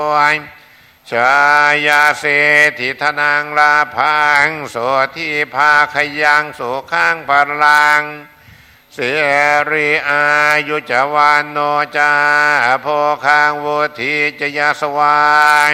ชายาเศรษฐิธนังลาพังโสทิภาขยังสุขังพลังเสรีอายุจวันโนจาโภคังวุฒิจยสวาย